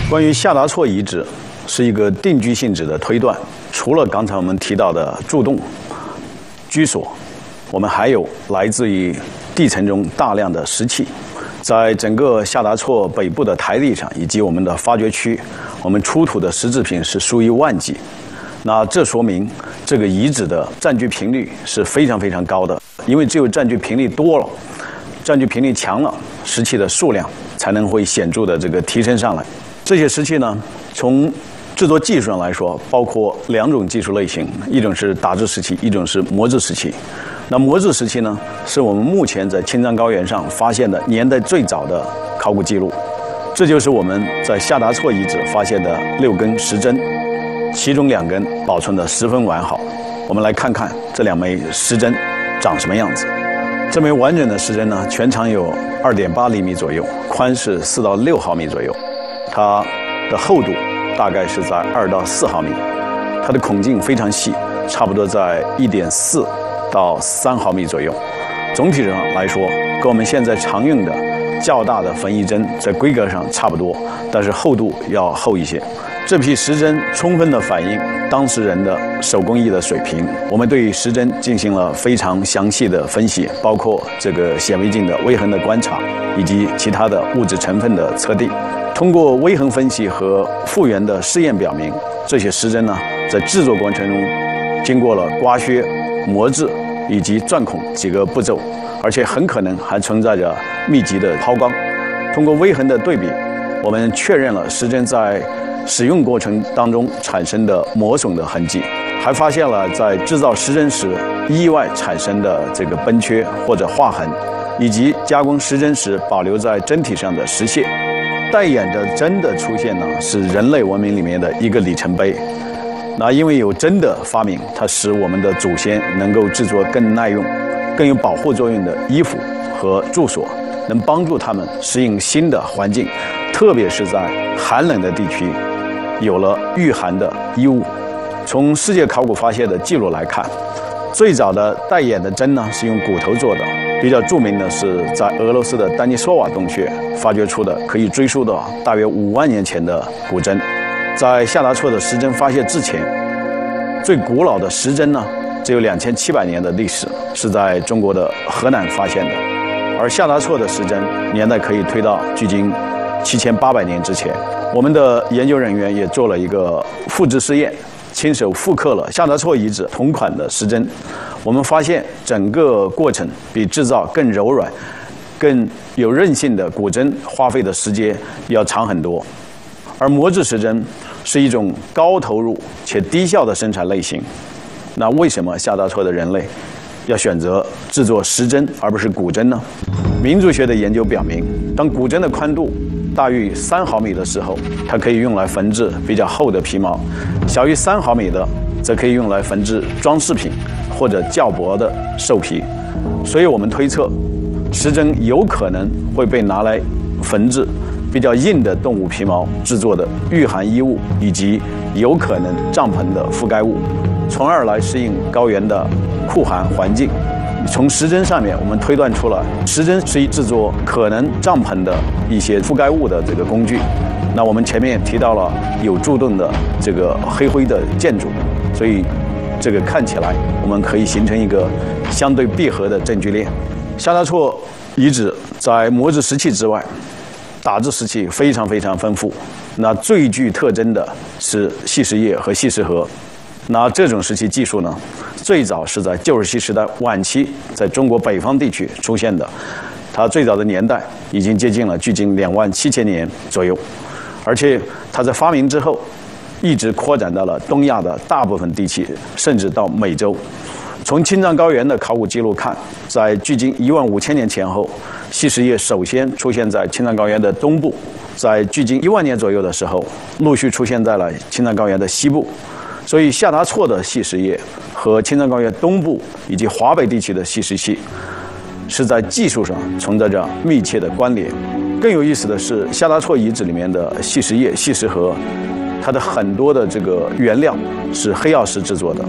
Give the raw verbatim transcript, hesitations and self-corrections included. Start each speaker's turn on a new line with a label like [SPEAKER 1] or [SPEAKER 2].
[SPEAKER 1] 关于夏达措遗址，是一个定居性质的推断。除了刚才我们提到的柱洞、居所，我们还有来自于地层中大量的石器。在整个夏达措北部的台地上，以及我们的发掘区，我们出土的石制品是数以万计。那这说明这个遗址的占据频率是非常非常高的，因为只有占据频率多了，占据频率强了，石器的数量才能会显著的这个提升上来。这些石器呢，从制作技术上来说，包括两种技术类型，一种是打制石器，一种是磨制石器。那磨制石器呢，是我们目前在青藏高原上发现的年代最早的考古记录。这就是我们在夏达措遗址发现的六根石针，其中两根保存得十分完好。我们来看看这两枚石针长什么样子。这枚完整的石针呢，全长有 二点八厘米左右，宽是四到六毫米左右，它的厚度大概是在二到四毫米，它的孔径非常细，差不多在 一点四到三毫米左右。总体上来说，跟我们现在常用的较大的缝衣针在规格上差不多，但是厚度要厚一些。这批石针充分地反映当时人的手工艺的水平。我们对石针进行了非常详细的分析，包括这个显微镜的微横的观察，以及其他的物质成分的测定。通过微横分析和复原的试验表明，这些石针呢，在制作过程中经过了刮削、磨制以及钻孔几个步骤，而且很可能还存在着密集的抛光。通过微横的对比，我们确认了石针在使用过程当中产生的磨损的痕迹，还发现了在制造石针时意外产生的这个崩缺或者划痕，以及加工石针时保留在针体上的石屑。带眼的针的出现呢，是人类文明里面的一个里程碑。那因为有针的发明，它使我们的祖先能够制作更耐用、更有保护作用的衣服和住所，能帮助他们适应新的环境，特别是在寒冷的地区，有了御寒的衣物。从世界考古发现的记录来看，最早的带眼的针呢是用骨头做的。比较著名的是在俄罗斯的丹尼索瓦洞穴发掘出的，可以追溯到大约五万年前的骨针。在夏达措的石针发现之前，最古老的石针呢只有两千七百年的历史，是在中国的河南发现的。而夏达措的石针年代可以推到距今七千八百年之前。我们的研究人员也做了一个复制试验，亲手复刻了夏达措遗址同款的石针。我们发现整个过程比制造更柔软、更有韧性的骨针花费的时间要长很多。而磨制石针是一种高投入且低效的生产类型。那为什么夏达措的人类要选择制作石针而不是骨针呢？民族学的研究表明，当骨针的宽度大于三毫米的时候，它可以用来缝制比较厚的皮毛；小于三毫米的，则可以用来缝制装饰品或者较薄的兽皮。所以我们推测，石针有可能会被拿来缝制比较硬的动物皮毛制作的御寒衣物，以及有可能帐篷的覆盖物，从而来适应高原的酷寒环境。从石针上面，我们推断出了石针是一制作可能帐篷的一些覆盖物的这个工具。那我们前面提到了有柱洞的这个黑灰的建筑，所以这个看起来我们可以形成一个相对闭合的证据链。夏达措遗址在磨制石器之外，打制石器非常非常丰富。那最具特征的是细石叶和细石盒。那这种石器技术呢，最早是在旧石器时代晚期在中国北方地区出现的，它最早的年代已经接近了距今两万七千年左右，而且它在发明之后一直扩展到了东亚的大部分地区，甚至到美洲。从青藏高原的考古记录看，在距今一万五千年前后，细石叶首先出现在青藏高原的东部，在距今一万年左右的时候，陆续出现在了青藏高原的西部。所以夏达措的细石叶和青藏高原东部以及华北地区的细石器是在技术上存在着密切的关联。更有意思的是，夏达措遗址里面的细石叶、细石盒，它的很多的这个原料是黑曜石制作的。